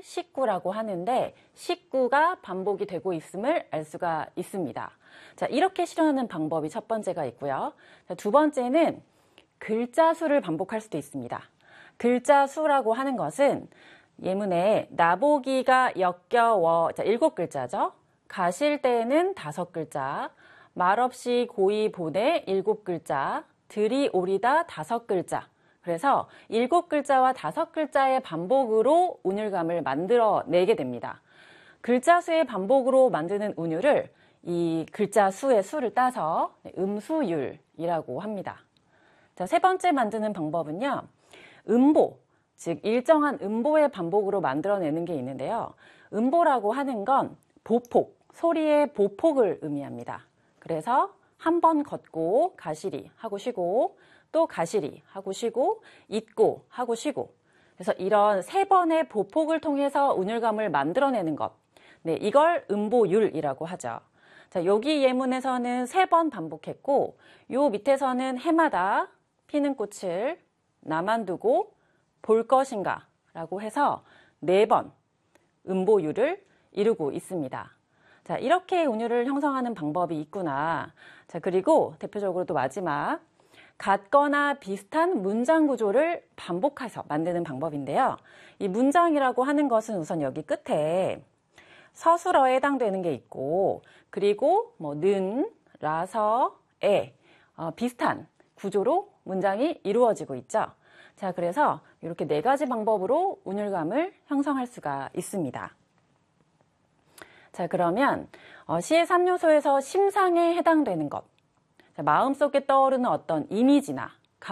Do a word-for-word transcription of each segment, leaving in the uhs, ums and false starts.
식구라고 하는데 식구가 반복이 되고 있음을 알 수가 있습니다. 자, 이렇게 실현하는 방법이 첫 번째가 있고요. 자, 두 번째는 글자 수를 반복할 수도 있습니다. 글자 수라고 하는 것은 예문에 나보기가 역겨워, 자, 일곱 글자죠. 가실 때에는 다섯 글자, 말없이 고이 보내 일곱 글자, 들이 오리다 다섯 글자. 그래서 일곱 글자와 다섯 글자의 반복으로 운율감을 만들어내게 됩니다. 글자 수의 반복으로 만드는 운율을 이 글자 수의 수를 따서 음수율이라고 합니다. 자, 세 번째 만드는 방법은요. 음보, 즉 일정한 음보의 반복으로 만들어내는 게 있는데요. 음보라고 하는 건 보폭, 소리의 보폭을 의미합니다. 그래서 한 번 걷고 가시리 하고 쉬고 또 가시리 하고 쉬고 잊고 하고 쉬고 그래서 이런 세 번의 보폭을 통해서 운율감을 만들어내는 것. 네, 이걸 음보율이라고 하죠. 자, 여기 예문에서는 세 번 반복했고 요 밑에서는 해마다 피는 꽃을 나만 두고 볼 것인가 라고 해서 네 번 음보율을 이루고 있습니다. 자, 이렇게 운율을 형성하는 방법이 있구나. 자, 그리고 대표적으로 또 마지막 같거나 비슷한 문장 구조를 반복해서 만드는 방법인데요. 이 문장이라고 하는 것은 우선 여기 끝에 서술어에 해당되는 게 있고 그리고 뭐 는, 라서, 에 어, 비슷한 구조로 문장이 이루어지고 있죠. 자, 그래서 이렇게 네 가지 방법으로 운율감을 형성할 수가 있습니다. 자, 그러면 어, 시의 삼 요소에서 심상에 해당되는 것, 자, 마음속에 떠오르는 어떤 이미지나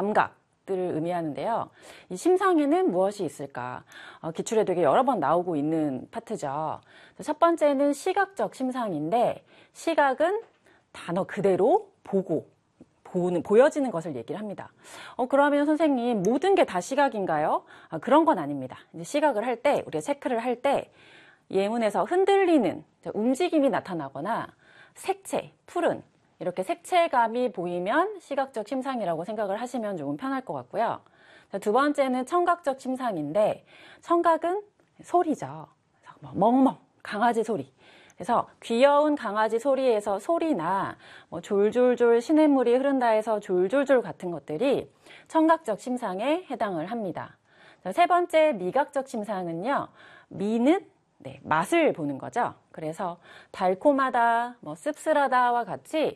감각들을 의미하는데요. 이 심상에는 무엇이 있을까? 어, 기출에 되게 여러 번 나오고 있는 파트죠. 첫 번째는 시각적 심상인데 시각은 단어 그대로 보고 보는, 보여지는 것을 얘기를 합니다. 어, 그러면 선생님 모든 게 다 시각인가요? 아, 그런 건 아닙니다. 이제 시각을 할 때, 우리가 체크를 할 때 예문에서 흔들리는 움직임이 나타나거나 색채, 푸른 이렇게 색채감이 보이면 시각적 심상이라고 생각을 하시면 조금 편할 것 같고요. 두 번째는 청각적 심상인데 청각은 소리죠. 멍멍, 강아지 소리. 그래서 귀여운 강아지 소리에서 소리나 뭐 졸졸졸 시냇물이 흐른다 해서 졸졸졸 같은 것들이 청각적 심상에 해당을 합니다. 세 번째 미각적 심상은요. 미는 네, 맛을 보는 거죠. 그래서 달콤하다, 뭐 씁쓸하다와 같이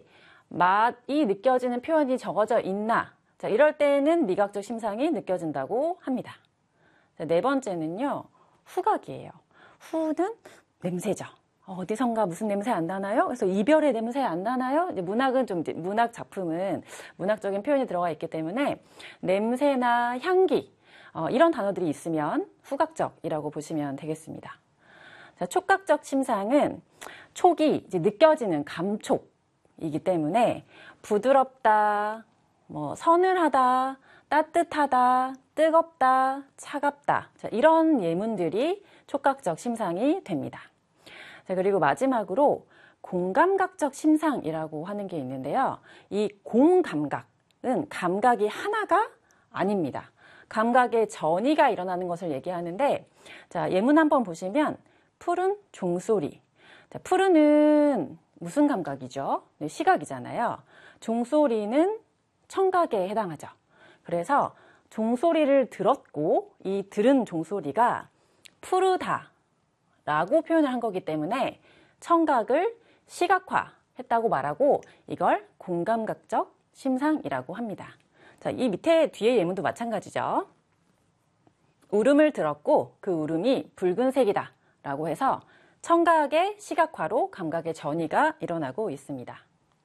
맛이 느껴지는 표현이 적어져 있나. 자, 이럴 때는 미각적 심상이 느껴진다고 합니다. 자, 네 번째는요. 후각이에요. 후는 냄새죠. 어디선가 무슨 냄새 안 나나요? 그래서 이별의 냄새 안 나나요? 이제 문학은 좀, 문학 작품은 문학적인 표현이 들어가 있기 때문에 냄새나 향기, 어, 이런 단어들이 있으면 후각적이라고 보시면 되겠습니다. 자, 촉각적 심상은 촉이 이제 느껴지는 감촉이기 때문에 부드럽다, 뭐 서늘하다, 따뜻하다, 뜨겁다, 차갑다. 자, 이런 예문들이 촉각적 심상이 됩니다. 자, 그리고 마지막으로 공감각적 심상이라고 하는 게 있는데요. 이 공감각은 감각이 하나가 아닙니다. 감각의 전이가 일어나는 것을 얘기하는데, 자, 예문 한번 보시면 푸른 종소리. 자, 푸른은 무슨 감각이죠? 네, 시각이잖아요. 종소리는 청각에 해당하죠. 그래서 종소리를 들었고 이 들은 종소리가 푸르다 라고 표현을 한 거기 때문에 청각을 시각화했다고 말하고 이걸 공감각적 심상이라고 합니다. 자, 이 밑에 뒤에 예문도 마찬가지죠. 울음을 들었고 그 울음이 붉은색이다 라고 해서 청각의 시각화로 감각의 전이가 일어나고 있습니다.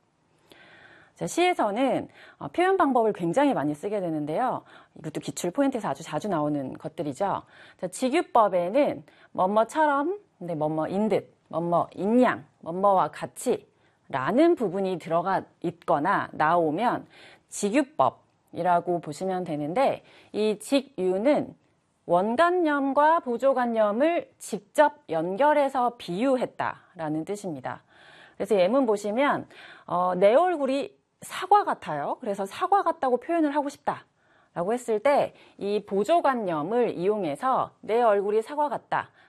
자, 시에서는 어, 표현 방법을 굉장히 많이 쓰게 되는데요. 이것도 기출 포인트에서 아주 자주 나오는 것들이죠. 자, 직유법에는 뭐뭐처럼, 근데 뭐뭐인 듯, 뭐뭐인 양, 뭐뭐와 같이 라는 부분이 들어가 있거나 나오면 직유법이라고 보시면 되는데 이 직유는 원관념과 보조관념을 직접 연결해서 비유했다라는 뜻입니다. 그래서 예문 보시면 어, 내 얼굴이 사과 같아요. 그래서 사과 같다고 표현을 하고 싶다 라고 했을 때 이 보조관념을 이용해서 내 얼굴이 사과 같다